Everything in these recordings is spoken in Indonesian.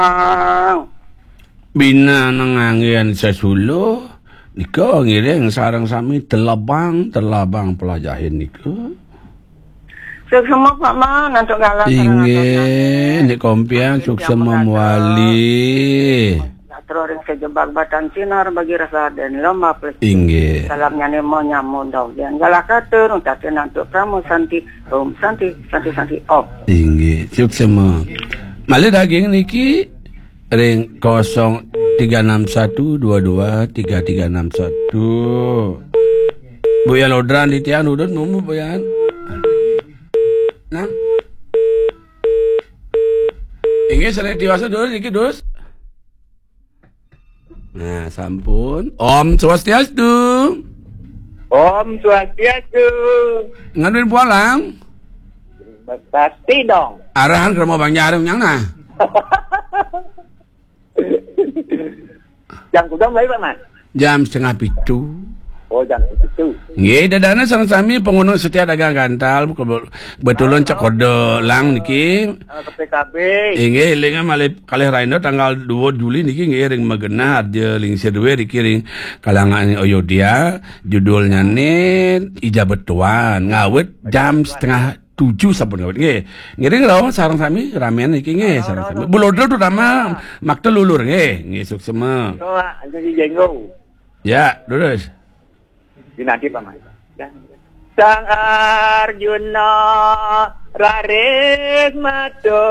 Bina nangangian sesuluh nika ngiring sarang sami telabang pelajahin nika. Suksema Pak Man untuk galah. Inge ni kompiang suksema muali. Terus sejebak batan sinar bagi rasa dan lomba plus. Inge. Salamnya nemo nyamun dau dan galak katur untuk nantuk pramu santi op. Inge suksema. Male daging niki ring 0361223361. Buya lodran di tiang udut mumu buyan. Nah. Inge sering diwasa dulu niki dus. Nah, sampun. Om Swastiastu. Om Swastiastu. Ngaduin pualang. Pasti dong. Arahan ke rumah Bang Jarum yang nah. Jam kudang baik Pak Man. Jam 6:30. Oh jam itu. Nggih, dadana sang sami pengunung setia dagang gantal betulun cek kode lang niki. Ke PKB. Nggih, linga malih kalih Raindo tanggal 2 Juli niki nggih ring Magena dia ling sedue niki ring kalangan Oyodya judulnya nih Ijabet Tuan ngawet jam 6:30 sampun ngawet nggih. Ngiring lawan sareng sami ramean niki nggih sareng sami. Bulodol terutama makte lulur nggih suksema. Oh, jadi jenggo. Ya, terus. Dinadi Pak Man. Sang Arjuna raris mato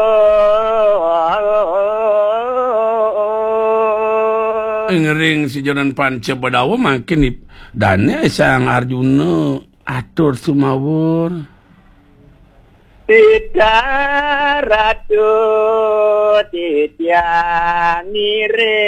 ngering si Jonan Panca Badawa makin dane sang Arjuna atur sumawur tidak ratu titiang nire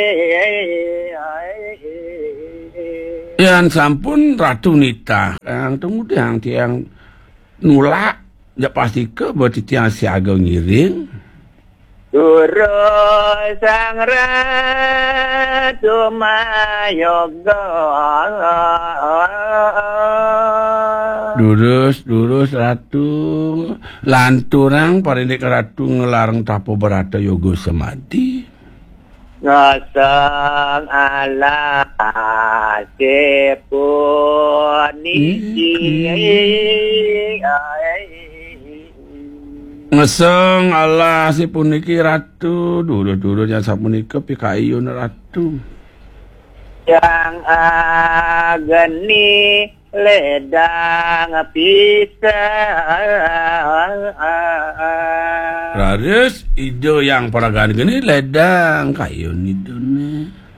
yang sampun Ratu Nita yang kemudian tiang nulak ya pasti ke buat tiang siaga ngiring Guru sang ratu mayoga Durus ratu lanturang parindik ratu ngelarang tapo berata yoga semati ngasang ala sepuniki ngeseng Allah si puniki ratu dulu-dulunya sapunika pikayun ratu yang ageni ledang pisang Raris ijo yang paragan gini ledang kayun idune